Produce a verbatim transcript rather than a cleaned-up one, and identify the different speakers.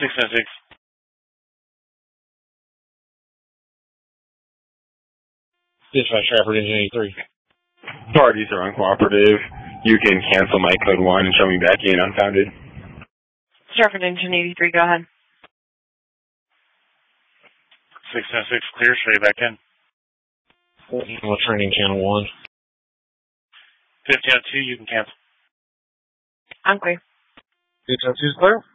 Speaker 1: six ten six.
Speaker 2: Dispatch Trafford Engine eighty-three.
Speaker 3: Parties are uncooperative. You can cancel my code one and show me back in unfounded.
Speaker 4: Trafford Engine eighty-three, go ahead.
Speaker 1: six ten six, clear, show you back in.
Speaker 2: Well, training channel one.
Speaker 1: fifteen oh two, you can cancel.
Speaker 4: I'm clear.
Speaker 2: fifteen oh two is clear.